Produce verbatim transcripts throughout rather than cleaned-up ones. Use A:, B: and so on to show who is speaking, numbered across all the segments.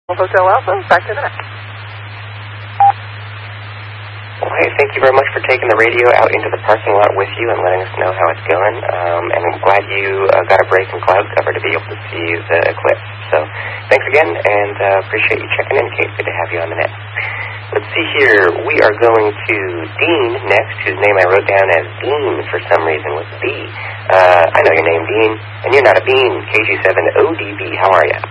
A: Hotel Alpha, back to the next.
B: Well, hey, thank you very much for taking the radio out into the parking lot with you and letting us know how it's going. Um, and I'm glad you uh, got a break in cloud cover to be able to see the eclipse. So thanks again, and uh, appreciate you checking in, Kate. Good to have you on the net. Let's see here. We are going to Dean next, whose name I wrote down as Dean for some reason with B. Uh, I know your name, Dean, and you're not a bean. K G seven O D B. How are you?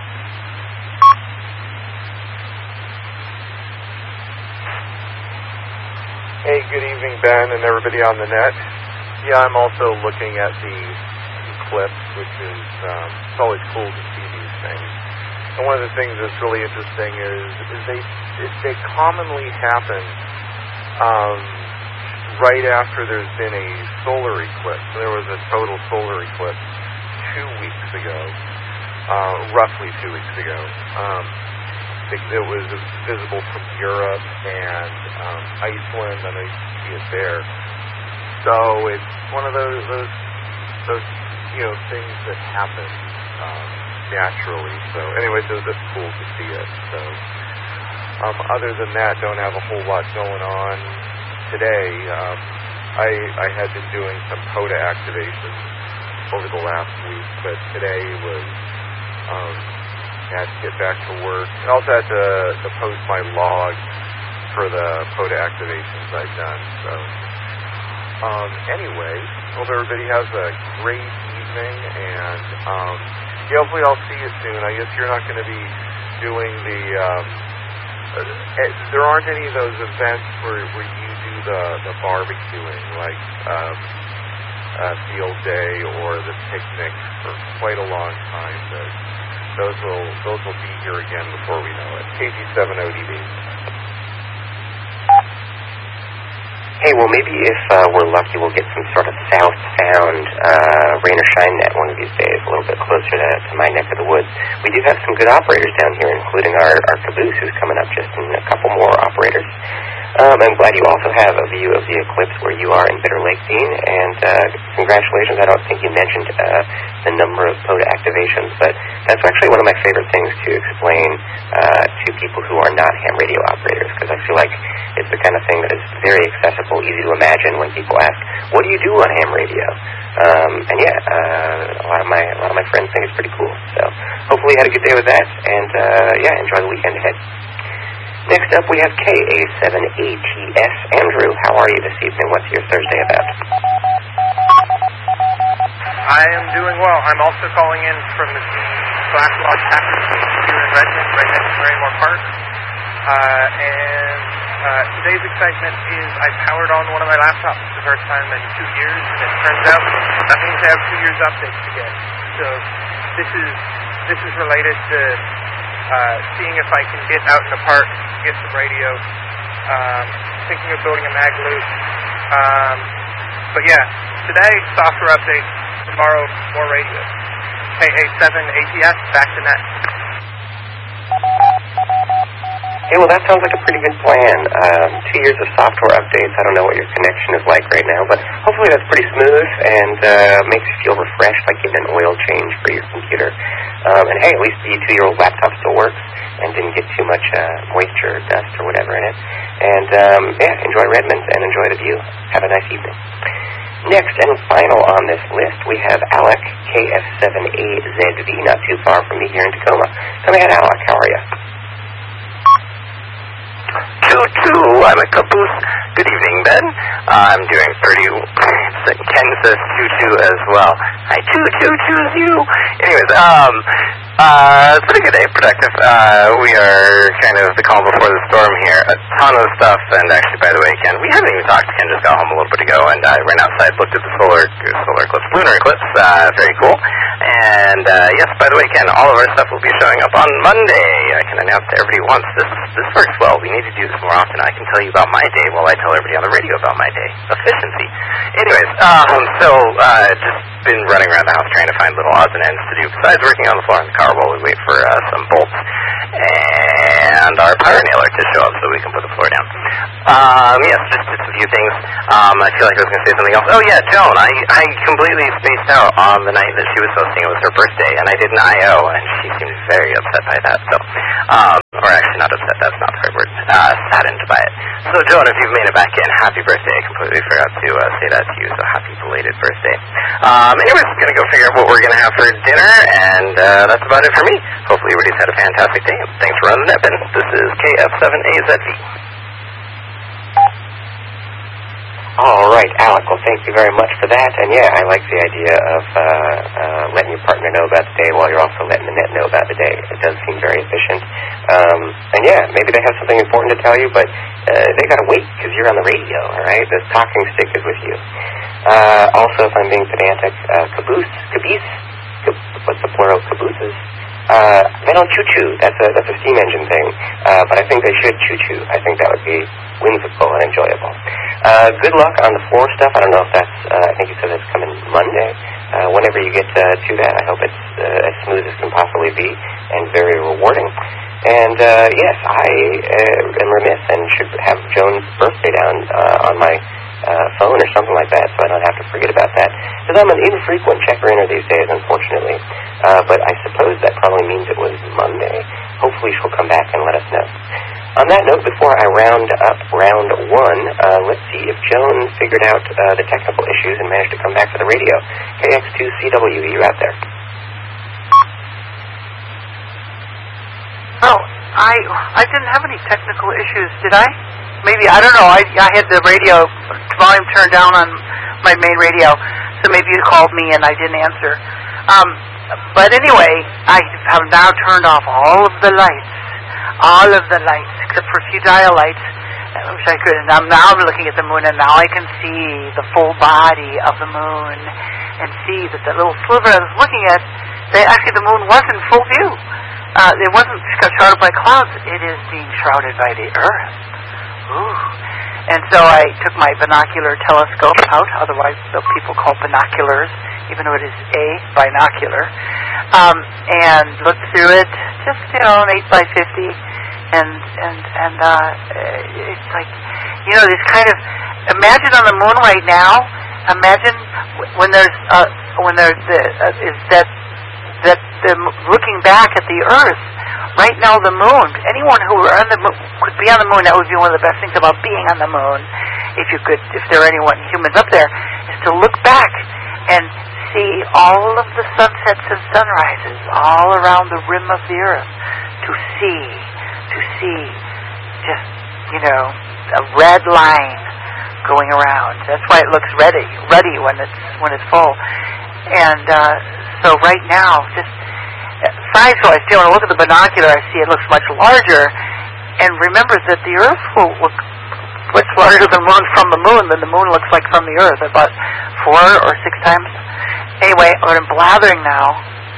C: Hey, good evening, Ben, and everybody on the net. Yeah, I'm also looking at the eclipse, which is, um, it's always cool to see these things. And one of the things that's really interesting is, is they they commonly happen um, right after there's been a solar eclipse. There was a total solar eclipse two weeks ago, uh, roughly two weeks ago. Um, It was visible from Europe and um, Iceland. I know you can see it there. So it's one of those those those you know things that happen um, naturally. So anyway, so it's cool to see it. So um, other than that, don't have a whole lot going on today. Um, I I had been doing some POTA activations over the last week, but today was. Um, had to get back to work. I also had to, to post my log for the POTA activations I've done. So, um, anyway, hope everybody has a great evening, and um, yeah, hopefully I'll see you soon. I guess you're not going to be doing the, um, uh, there aren't any of those events where, where you do the, the barbecuing, like um, uh, Field Day or the picnic for quite a long time, but Those will those will be here again before we know it. K G seven O D B.
B: Hey, well, maybe if uh, we're lucky, we'll get some sort of south sound uh, rain or shine net one of these days, a little bit closer to, to my neck of the woods. We do have some good operators down here, including our, our caboose, who's coming up just in a couple more operators. Um, I'm glad you also have a view of the eclipse where you are in Bitter Lake, Dean, and uh, congratulations. I don't think you mentioned uh, the number of POTA activations, but that's actually one of my favorite things to explain uh, to people who are not ham radio operators, because I feel like it's the kind of thing that is very accessible, easy to imagine when people ask, what do you do on ham radio? Um, and yeah, uh, a lot of my a lot of my friends think it's pretty cool. So hopefully you had a good day with that, and uh, yeah, enjoy the weekend ahead. Next up, we have K A seven A T S. Andrew, how are you this evening? What's your Thursday about?
D: I am doing well. I'm also calling in from the Blacklog Packers here in Redmond, right next to Raymore Park. Uh, and uh, today's excitement is I powered on one of my laptops for the first time in two years, and it turns out that means I have two years updates to get. So this is this is related to uh, seeing if I can get out in the park, get some radio, um, thinking of building a mag loop. Um, but yeah, today, software updates, tomorrow, more radio. K A seven A T S, back to net.
B: Hey, well, that sounds like a pretty good plan. Um, two years of software updates. I don't know what your connection is like right now, but hopefully that's pretty smooth and uh, makes you feel refreshed, like getting an oil change for your computer. Um, and hey, at least the two-year-old laptop still works and didn't get too much uh, moisture, dust, or whatever in it. And um, yeah, enjoy Redmond and enjoy the view. Have a nice evening. Next and final on this list, we have Alec, K F seven A Z V, not too far from me here in Tacoma. Come ahead, Alec. How are you?
E: Choo-choo, I'm a caboose. Good evening, Ben. Uh, I'm doing thirty. Ken says choo-choo as well. I choo-choo-choose you. Anyways, um, uh, it's been a good day, productive. Uh, we are kind of the calm before the storm here. A ton of stuff, and actually, by the way, Ken, we haven't even talked. Ken just got home a little bit ago, and I ran outside, looked at the solar, solar eclipse, lunar eclipse. Uh, very cool. And, uh, yes, by the way, Ken, all of our stuff will be showing up on Monday. I can announce to everybody once. This, this works well. We need to do this more often. I can tell you about my day while I tell everybody on the radio about my day. Efficiency. Anyways, um, so, uh, just been running around the house trying to find little odds and ends to do besides working on the floor in the car while we wait for, uh, some bolts and our power nailer to show up so we can put the floor down. Um, yes, just, just a few things. Um, I feel like I was going to say something else. Oh, yeah, Joan, I, I completely spaced out on the night that she was hosting. It was her birthday, and I did an I O, and she seemed very upset by that. So, um, actually not upset, that's not the right word, uh, saddened by it. So, Joan, if you've made it back in, happy birthday. I completely forgot to uh, say that to you, so happy belated birthday. Um, anyways, I'm going to go figure out what we're going to have for dinner, and uh, that's about it for me. Hopefully everybody's had a fantastic day. Thanks for running the net, Ben. This is K F seven A Z V.
B: All right, Alec, well, thank you very much for that. And, yeah, I like the idea of uh, uh, letting your partner know about the day while you're also letting the net know about the day. It does seem very efficient. Um, and, yeah, maybe they have something important to tell you, but uh, they got to wait because you're on the radio, all right? The talking stick is with you. Uh, also, if I'm being pedantic, uh, caboose, caboose, cab- what's the plural? Cabooses? Uh, they don't choo-choo. That's a that's a steam engine thing. Uh, but I think they should choo-choo. I think that would be whimsical and enjoyable. Uh, good luck on the floor stuff. I don't know if that's, uh, I think you said it's coming Monday. Uh, whenever you get uh, to that, I hope it's uh, as smooth as can possibly be and very rewarding. And, uh, yes, I uh, am remiss and should have Joan's birthday down uh, on my uh, phone or something like that, so I don't have to forget about that. Because I'm an infrequent checker-inner these days, unfortunately. Uh, but I suppose that probably means it was Monday. Hopefully she'll come back and let us know. On that note, before I round up round one, uh, let's see if Joan figured out uh, the technical issues and managed to come back to the radio. K X two C W, you out there?
A: Oh, I I didn't have any technical issues, did I? Maybe, I don't know. I, I had the radio volume turned down on my main radio, so maybe you called me and I didn't answer. Um, but anyway, I have now turned off all of the lights. All of the lights, except for a few dial lights, which I could. And I'm now I'm looking at the moon, and now I can see the full body of the moon, and see that the little sliver I was looking at, that actually the moon was in full view. Uh, it wasn't shrouded by clouds. It is being shrouded by the Earth. Ooh. And so I took my binocular telescope out, otherwise the people call binoculars, even though it is a binocular, um, and looked through it, just, you know, an eight by fifty, and, and, and, uh, it's like, you know, this kind of, imagine on the moon right now, imagine when there's, uh, when there's, the, uh, is that, that, the, looking back at the Earth, right now the moon, anyone who were on the moon, could be on the moon, that would be one of the best things about being on the moon, if you could, if there are anyone, humans up there, is to look back and see all of the sunsets and sunrises all around the rim of the Earth, to see, to see just, you know, a red line going around. That's why it looks ruddy, ruddy when it's, when it's full. And, uh, so right now, just, size-wise, when I look at the binocular, I see it looks much larger, and remember that the Earth will look much larger than the moon from the moon than the moon looks like from the Earth, about four or six times. Anyway, I'm blathering now,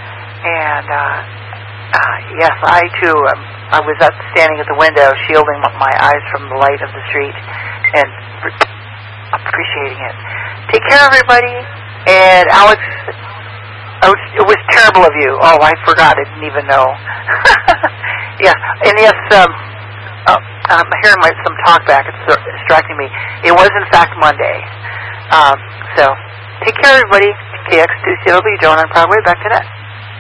A: and uh, uh, yes, I too, um, I was up standing at the window, shielding my eyes from the light of the street, and re- appreciating it. Take care, everybody, and Alex. Oh, it was terrible of you. Oh, I forgot. I didn't even know. Yeah, and yes, um, oh, I'm hearing my, some talk back. It's distracting me. It was, in fact, Monday. Um, so, take care, everybody. K X two C W, Joan on Broadway. Back to net.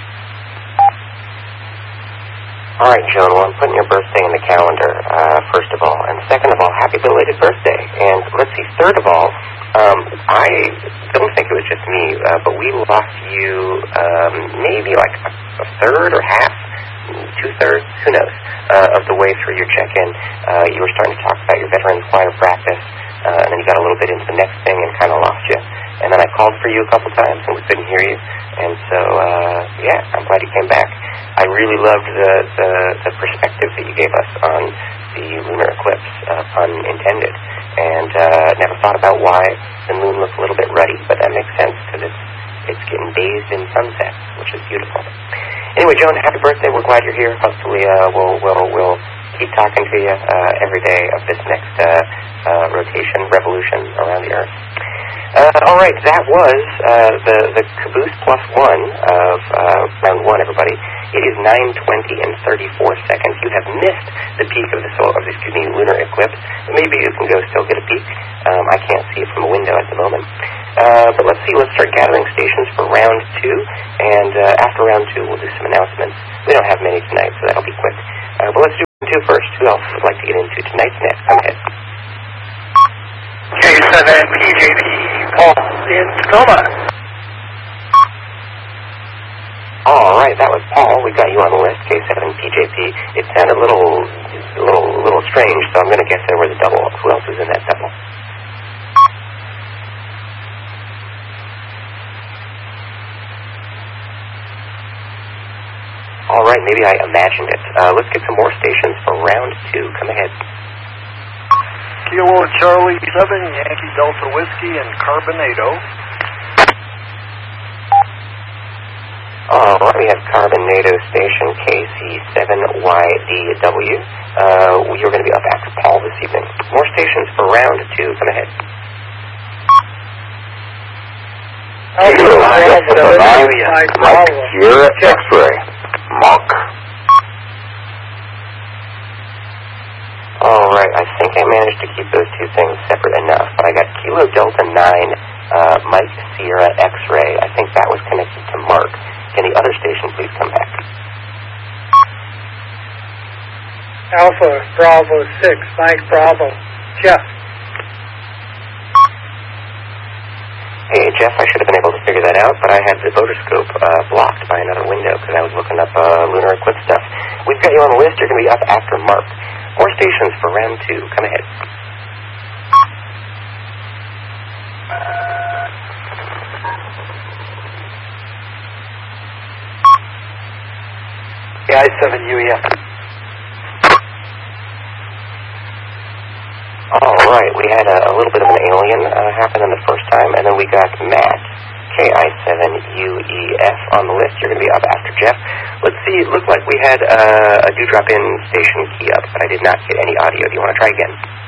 B: All right, Joan, well, I'm putting your birthday in the calendar, uh, first of all. And second of all, happy belated birthday. And let's see, third of all, um, I don't think it was just me, uh, but we lost you um, maybe like a, a third or half, two-thirds, who knows, uh, of the way through your check-in. Uh, you were starting to talk about your veterans choir practice, uh, and then you got a little bit into the next thing and kind of lost you. And then I called for you a couple times, and we couldn't hear you. And so, uh, yeah, I'm glad you came back. I really loved the, the, the perspective that you gave us on the lunar eclipse, uh, pun intended. And uh, never thought about why the moon looks a little bit ruddy, but that makes sense because it's it's getting bathed in sunset, which is beautiful. Anyway, Joan, happy birthday. We're glad you're here. Hopefully uh, we'll, we'll, we'll keep talking to you uh, every day of this next uh, uh, rotation, revolution around the Earth. Uh, all right, that was uh, the, the caboose plus one of uh, round one, everybody. It is nine twenty and thirty-four seconds. You have missed the peak of the solar, of the, excuse me, lunar eclipse. Maybe you can go still get a peek. Um, I can't see it from a window at the moment. Uh, but let's see, let's start gathering stations for round two. And uh, after round two, we'll do some announcements. We don't have many tonight, so that'll be quick. Uh, but let's do two. do first? Who else would like to get into tonight's net? Come ahead.
E: K seven P J P, Paul in Tacoma.
B: All right, that was Paul. We got you on the list, K seven P J P. It sounded a little, a little, a little strange, so I'm going to guess there was a double. Who else is in that double? All right, maybe I imagined it. Uh, let's get some more stations for round two. Come ahead.
F: Kilo Charlie seven, Yankee Delta Whiskey, and Carbonado.
B: All right, we have Carbonado Station K C seven Y D W. Uh, you're going to be up after Paul this evening. More stations for round two. Come ahead.
G: Mike Sierra X-Ray. Mark.
B: All right, I think I managed to keep those two things separate enough, but I got Kilo Delta nine, uh, Mike Sierra X-Ray. I think that was connected to Mark. Can the other station please come back?
H: Alpha Bravo six, Mike Bravo. Jeff.
B: Hey, Jeff, I should have been able to figure that out, but I had the Votoscope uh, blocked by another window because I was looking up uh, lunar eclipse stuff. We've got you on the list. You're going to be up after Mark. More stations for round two. Come ahead.
E: I seven U E F.
B: All right, we had a, a little bit of an alien uh, happen in the first time, and then we got Matt, K I seven U E F on the list. You're going to be up after Jeff. Let's see, it looked like we had uh, a do-drop-in station key up, but I did not get any audio. Do you want to try again?